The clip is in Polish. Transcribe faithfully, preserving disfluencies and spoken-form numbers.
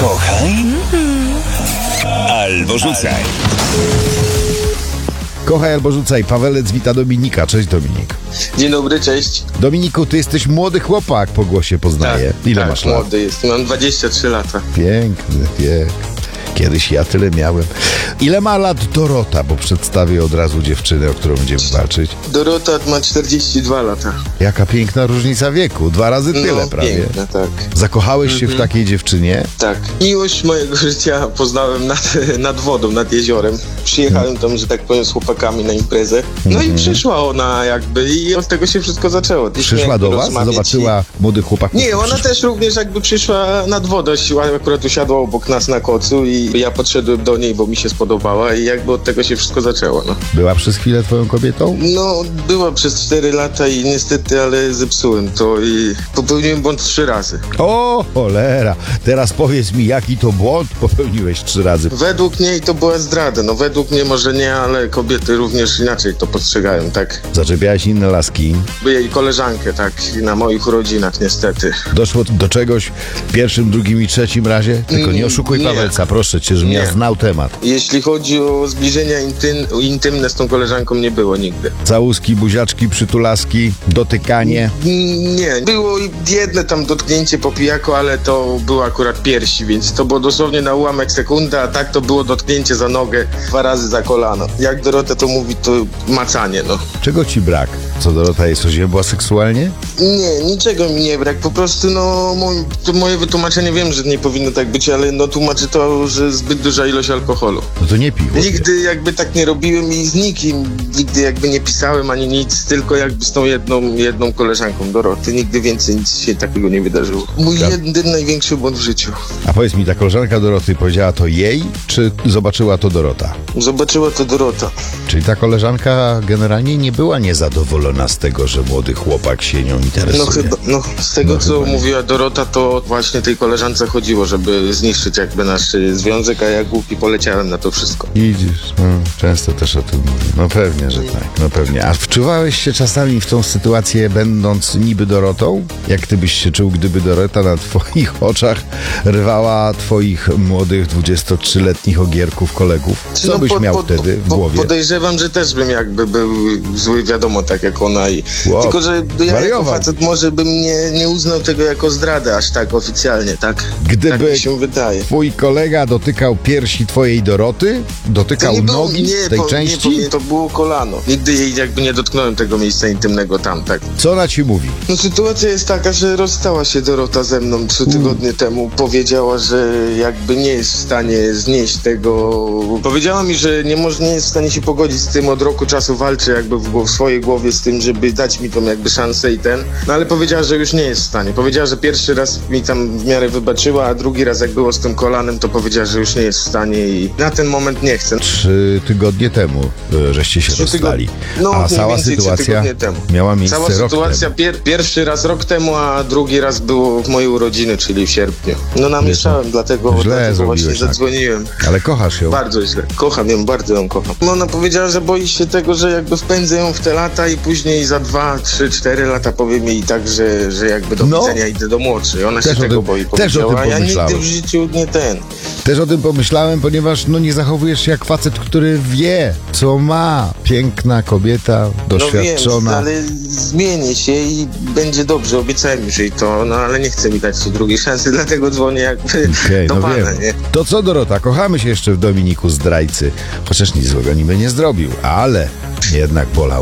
Kochaj albo rzucaj. Kochaj albo rzucaj. Pawelec wita Dominika. Cześć, Dominik. Dzień dobry, cześć. Dominiku, ty jesteś młody chłopak, po głosie poznaję. Tak, Ile tak, masz lat? młody jestem, mam dwadzieścia trzy lata. Piękny wiek. Kiedyś ja tyle miałem. Ile ma lat Dorota? Bo przedstawię od razu dziewczynę, o którą będziemy walczyć. Dorota ma czterdzieści dwa lata. Jaka piękna różnica wieku. Dwa razy tyle no, prawie. Piękna, tak. Zakochałeś się Mhm. w takiej dziewczynie? Tak. Miłość mojego życia poznałem nad, nad wodą, nad jeziorem. Przyjechałem tam, że tak powiem, z chłopakami na imprezę. No Mhm. i przyszła ona jakby i od tego się wszystko zaczęło. Przyszła Miałem do was? rozmawiać Zobaczyła i... młodych chłopaków? Nie, ona Przyszła. też również jakby przyszła nad wodę, siła akurat usiadła obok nas na kocu i ja podszedłem do niej, bo mi się spodobała i jakby od tego się wszystko zaczęło, no. Była przez chwilę twoją kobietą? No, była przez cztery lata i niestety, ale zepsułem to i popełniłem błąd trzy razy. O, cholera. Teraz powiedz mi, jaki to błąd popełniłeś trzy razy. Według niej to była zdrada, no według mnie może nie, ale kobiety również inaczej to postrzegają, tak. Zaczepiałeś inne laski. By jej koleżankę, tak, na moich urodzinach niestety. Doszło do czegoś w pierwszym, drugim i trzecim razie? Tylko nie oszukuj Nie. Pawelca, proszę cię, żebym ja Nie. znał temat. Jeśli chodzi o zbliżenia intym, intymne z tą koleżanką, nie było nigdy. Całuski, buziaczki, przytulaski, dotykanie. Nie, było jedno tam dotknięcie po pijaku, ale to było akurat piersi, więc to było dosłownie na ułamek sekundy, a tak to było dotknięcie za nogę, dwa razy za kolano. Jak Dorota to mówi, to macanie, no. Czego ci brak? Co Dorota jest oziębła seksualnie? Nie, niczego mi nie brak, po prostu no moj, to moje wytłumaczenie, wiem, że nie powinno tak być, ale no tłumaczy to, że zbyt duża ilość alkoholu. No to nie pij. chłopie. Nigdy jakby tak nie robiłem i z nikim nigdy jakby nie pisałem ani nic, tylko jakby z tą jedną, jedną koleżanką Doroty. Nigdy więcej nic się takiego nie wydarzyło. Mój Tak. jeden największy błąd w życiu. A powiedz mi, ta koleżanka Doroty powiedziała to jej, czy zobaczyła to Dorota? Zobaczyła to Dorota. Czyli ta koleżanka generalnie nie była niezadowolona z tego, że młody chłopak się nią interesuje. No chyba, no z tego No co chyba nie. mówiła Dorota, to właśnie tej koleżance chodziło, żeby zniszczyć jakby nasz y, związek, a ja głupi poleciałem na to wszystko. Widzisz, no, często też o tym mówię. No pewnie, że tak, no pewnie. A wczuwałeś się czasami w tą sytuację, będąc niby Dorotą? Jak ty byś się czuł, gdyby Dorota na twoich oczach rwała twoich młodych, dwudziestotrzyletnich ogierków kolegów? Co No, byś po- miał po- wtedy w po- głowie? Podejrzewam, że też bym jakby był zły, wiadomo, tak jak ona i... Wow. Tylko, że ja jako Wariował. facet może bym nie, nie uznał tego jako zdradę aż tak oficjalnie, tak? Gdyby Tak mi się wydaje. twój kolega dotykał piersi twojej Doroty? Dotykał było- nogi z tej po- części? Nie, to było kolano. Nigdy jej jakby nie dotknąłem tego miejsca intymnego tam, tak? Co ona ci mówi? No sytuacja jest taka, że rozstała się Dorota ze mną trzy tygodnie temu. Powiedziała, że jakby nie jest w stanie znieść tego. Powiedziała mi, że nie, może, nie jest w stanie się pogodzić z tym, od roku czasu walczy jakby w, głow- w swojej głowie z tym, żeby dać mi tą jakby szansę i ten. No ale powiedziała, że już nie jest w stanie. Powiedziała, że pierwszy raz mi tam w miarę wybaczyła, a drugi raz jak było z tym kolanem, to powiedziała, że już nie jest w stanie i na ten moment nie chce. Trzy tygodnie temu, e, żeście się Trzy rozstali. tygodnie- no, A mniej cała więcej trzy sytuacja tygodnie temu. miała miejsce Cała rok sytuacja temu. pier- pierwszy raz rok temu, a drugi raz było w moje urodziny, czyli w sierpniu. No namieszałem, dlatego, Źle dlatego właśnie zrobiłeś, tak. zadzwoniłem. Ale kochasz ją. Bardzo źle. Kocham ją, bardzo ją kocham. No ona powiedziała, że boi się tego, że jakby wpędzę ją w te lata i później za dwa, trzy, cztery lata powie mi i tak, że, że jakby do No. widzenia idę do młodszej. Ona Też się o tego tym- boi, też o tym powiedziała, a ja nigdy pomyślałem. w życiu nie ten. Też o tym pomyślałem, ponieważ no nie zachowujesz się jak facet, który wie, co ma. Piękna kobieta, No doświadczona. wiem, ale zmienię się i będzie dobrze, obiecałem już jej to, no ale nie chce mi dać tu drugiej szansy, dlatego dzwonię jakby Okej, do no pana, wiem. nie? To co, Dorota, kochamy się jeszcze w Dominiku zdrajcy. Chociaż nic złego niby nie zrobił, ale jednak bolał.